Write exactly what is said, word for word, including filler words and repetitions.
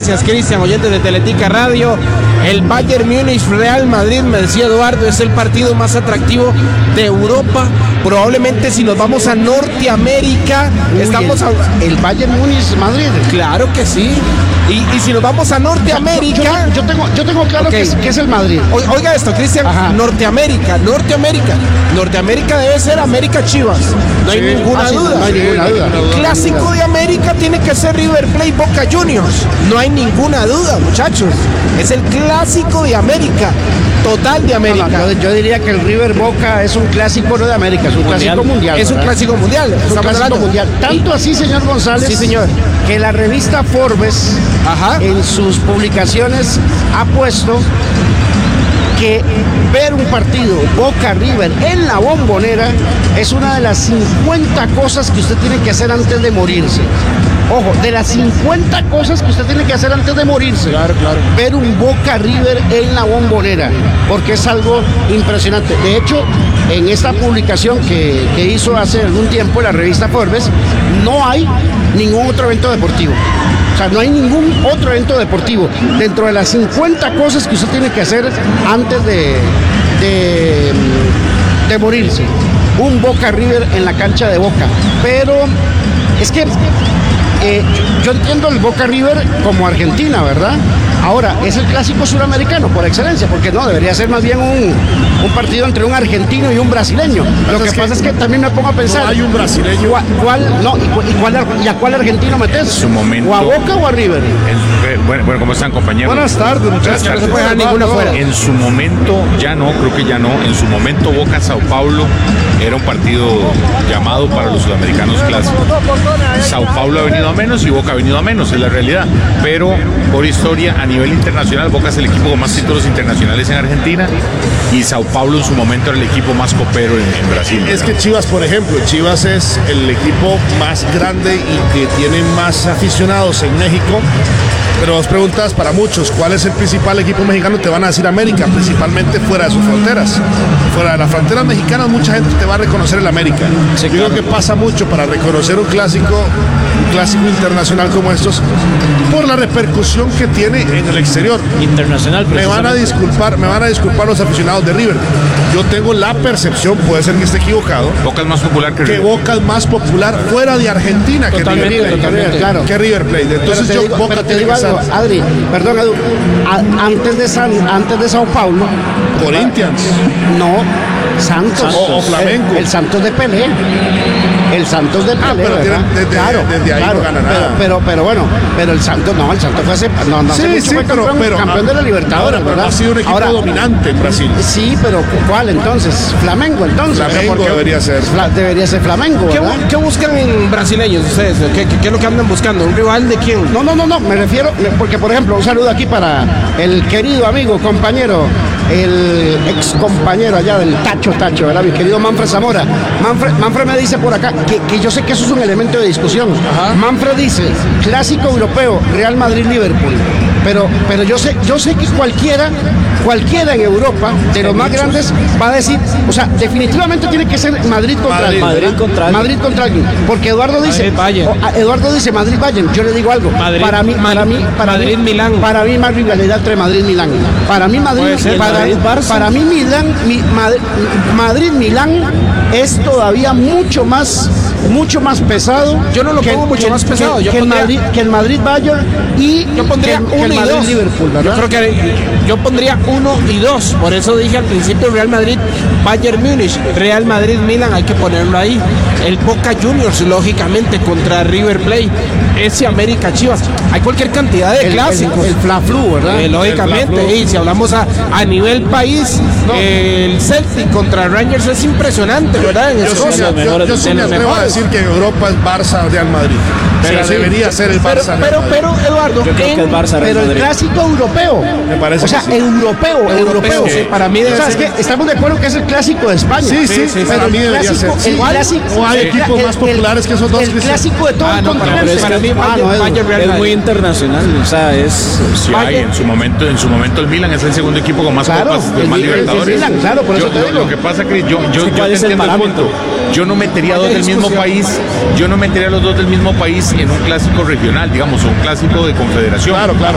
gracias, Cristian, oyentes de Teletica Radio. El Bayern Múnich Real Madrid, me decía Eduardo, es el partido más atractivo de Europa. Probablemente si nos vamos a Norteamérica, Uy, estamos el, a... el Bayern Múnich Madrid. Claro que sí. Y, y si nos vamos a Norteamérica... Yo, yo, yo, tengo, yo tengo claro okay. que, es, que es el Madrid. O, oiga esto, Cristian, Norteamérica, Norteamérica. Norteamérica debe ser América Chivas. No hay, sí, ninguna, ah, duda. Sí, no hay ninguna duda. Clásico de América tiene que ser River Plate Boca Juniors. No hay ninguna duda, muchachos. Es el clásico de América. Total de América. No, no, yo, yo diría que el River Boca es un clásico no de América, es un mundial. clásico mundial. Es un clásico mundial. Es un clásico mundial. Tanto así, señor González, sí, señor, que la revista Forbes Ajá. en sus publicaciones ha puesto que ver un partido Boca River en la Bombonera es una de las cincuenta cosas que usted tiene que hacer antes de morirse. Ojo, de las cincuenta cosas que usted tiene que hacer antes de morirse, claro, claro. ver un Boca River en la Bombonera, porque es algo impresionante. De hecho, en esta publicación que, que hizo hace algún tiempo la revista Forbes, no hay ningún otro evento deportivo. O sea, no hay ningún otro evento deportivo dentro de las cincuenta cosas que usted tiene que hacer antes de, de, de morirse. Un Boca River en la cancha de Boca. Pero es que eh, yo entiendo el Boca River como Argentina, ¿verdad? Ahora, es el clásico suramericano por excelencia, porque no, debería ser más bien un, un partido entre un argentino y un brasileño. Lo que pasa es que también me pongo a pensar. No hay un brasileño. ¿Cuál, cuál, no, y, y, cuál, ¿Y a cuál argentino metes? Su momento. ¿O a Boca o a River? En, bueno, bueno, ¿cómo están, compañeros? Buenas tardes, muchachos. No se puede dejar ninguna fuera. En su momento, ya no, creo que ya no. En su momento, Boca-Sao Paulo era un partido llamado para los sudamericanos clásicos. Sao Paulo ha venido a menos y Boca ha venido a menos, es la realidad. Pero por historia, a nivel internacional, Boca es el equipo con más títulos internacionales en Argentina y Sao Paulo en su momento era el equipo más copero en, en Brasil. Es que Chivas, por ejemplo, Chivas es el equipo más grande y que tiene más aficionados en México. Pero dos preguntas para muchos: ¿cuál es el principal equipo mexicano? Te van a decir América, principalmente fuera de sus fronteras. Fuera de las fronteras mexicanas mucha gente te va a reconocer el América. Sí, Yo claro. creo que pasa mucho para reconocer un clásico, un clásico internacional como estos, por la repercusión que tiene en el exterior. Internacional. Me van a disculpar, me van a disculpar los aficionados de River. Yo tengo la percepción, puede ser que esté equivocado, Boca es más popular que, que River. Boca es más popular fuera de Argentina totalmente, que River Plate. Totalmente, claro. Que River Plate. Entonces yo digo, Boca tiene que estar. Adri, perdón, Edu, a, antes, de San, antes de Sao Paulo. Corinthians. No, Santos. O, o Flamengo. El, el Santos de Pelé. El Santos de Pelé. Ah, pero ¿verdad? desde, claro, desde ahí claro, no gana nada. Pero, pero, pero bueno, pero el Santos no, el Santos fue hace. No, no sí, hace mucho sí, fue pero, campeón, pero, campeón de la Libertadores, ahora, ¿verdad? Ha sido un equipo ahora, dominante en Brasil. Sí, pero ¿cuál entonces? Flamengo, entonces. Flamengo porque, debería ser. Fla, debería ser Flamengo, ¿verdad? ¿Qué, ¿Qué buscan en brasileños ustedes? ¿Qué, qué, ¿Qué es lo que andan buscando? ¿Un rival de quién? No, no, no, no, me refiero, porque por ejemplo, un saludo aquí para el querido amigo, compañero, el ex compañero allá del Tacho Tacho, ¿verdad? Mi querido Manfred Zamora. Manfred, Manfred me dice por acá que, que yo sé que eso es un elemento de discusión. Ajá. Manfred dice, clásico europeo, Real Madrid-Liverpool. Pero, pero yo sé, yo sé que cualquiera, cualquiera en Europa, de los más grandes, va a decir, o sea, definitivamente tiene que ser Madrid contra alguien. Madrid contra alguien. Madrid contra alguien. Porque Eduardo dice, Madrid, Eduardo dice Madrid-Bayern. Yo le digo algo. Madrid, para mí, para mí, para Madrid, mí, Milán. Para mí más rivalidad entre Madrid y Milán. Para mí Madrid, ser, para, Madrid para mí Milán, mi, Madrid, Madrid-Milán es todavía mucho más, mucho más pesado. Yo no lo pongo mucho que, más pesado. Que, Yo que, pondría, el Madrid, que el Madrid-Bayern y yo pondría que, uno que el y dos. Madrid-Liverpool, ¿verdad? Yo creo que yo pondría uno y dos. Por eso dije al principio Real Madrid, Bayern Múnich, Real Madrid, Milan, hay que ponerlo ahí. El Boca Juniors, lógicamente, contra River Plate. Ese América Chivas. Hay cualquier cantidad de el, clásicos. El, el Fla-Flu, ¿verdad? Eh, lógicamente, y si hablamos a, a nivel país, no. eh, el Celtic contra Rangers es impresionante, ¿verdad? En yo sí, yo, yo, yo sí me atrevo a decir que en Europa es Barça Real Madrid. Pero sí, debería ser el Barça. Pero, pero, pero Eduardo, yo creo en, que el Barça pero el clásico europeo. Me parece. O sea, que sí. europeo, europeo. europeo sí, para mí debe ¿sabes ser. qué? Estamos de acuerdo que es el clásico de España. Sí, sí, sí, sí pero para mí debería clásico, ser. El clásico, o hay el, equipos el, más populares que esos dos. El clásico de todo ah, el no, continente. Para, para mí, ah, Bayern, no, Bayern Real es muy internacional, o sea, es. Sí, hay, en su momento, en su momento el Milan es el segundo equipo con más claro, copas, de más Libertadores. Milan, claro, por eso yo, te digo. Lo que pasa que yo, yo, sí, yo te entiendo el, el punto. Yo no metería dos del mismo país, yo no metería los dos del mismo país en un clásico regional, digamos, un clásico de confederación. Claro, claro.